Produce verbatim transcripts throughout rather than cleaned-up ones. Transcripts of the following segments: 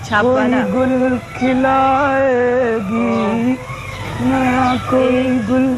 छापवाना कोई गुल खिलाएगी, नया कोई गुल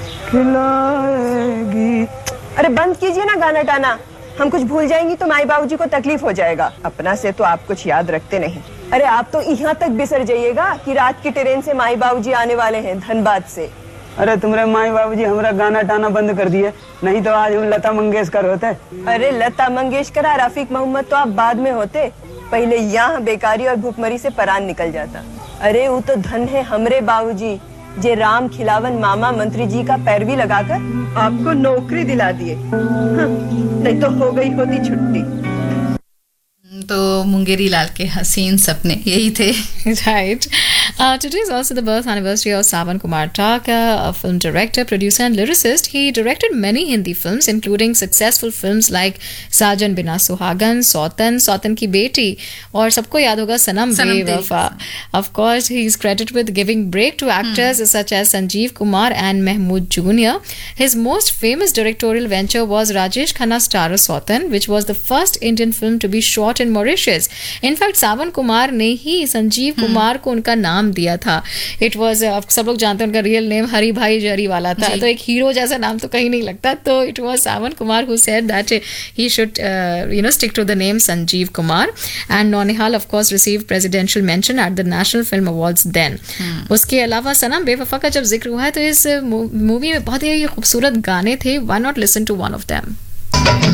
खिलाएगी। अरे बंद कीजिए ना गाना टाना, हम कुछ भूल जाएंगी तो माई बाबूजी को तकलीफ हो जाएगा। अपना से तो आप कुछ याद रखते नहीं। अरे आप तो यहाँ तक बिसर जाइएगा कि रात की ट्रेन से माई बाबूजी आने वाले हैं धनबाद से। अरे तुम्हारे माई बाबूजी हमारा गाना टाना बंद कर दिए, नहीं तो आज हम लता मंगेशकर होते। अरे लता मंगेशकर और रफीक मोहम्मद तो आप बाद में होते, पहले यहाँ बेकारी और भूखमरी से परान निकल जाता। अरे वो तो धन है हमरे बाबूजी, जे राम खिलावन मामा मंत्री जी का पैरवी लगाकर आपको नौकरी दिला दिए। नहीं तो हो गई होती छुट्टी। तो मुंगेरी लाल के हसीन सपने यही थे। Right. Uh, today is also the birth anniversary of Sawan Kumar Taka, a film director, producer, and lyricist. He directed many Hindi films, including successful films like Sajan Bina Suhagan, Sautan, Sautan Ki Beti, और सबको याद होगा सनम बेवफा. Of course, he is credited with giving break to actors hmm. such as Sanjeev Kumar and Mahmood Junior His most famous directorial venture was Rajesh Khanna's Star Sautan, which was the first Indian film to be shot in Mauritius. In fact, Sawan Kumar ने ही Sanjeev hmm. Kumar को उनका नाम दिया था. It was, सब लोग जानते हैं उनका रियल नेम हरी भाई जरी वाला था, तो एक हीरो जैसा नाम तो कहीं नहीं लगता. तो it was Sawan Kumar who said that he should you know stick to the name Sanjeev Kumar. And नौनिहाल of course receive presidential mention at the national film awards then. उसके अलावा सनम बेवफा का जब जिक्र हुआ है तो इस मूवी में बहुत ही खूबसूरत गाने थे. Why not listen to one of them.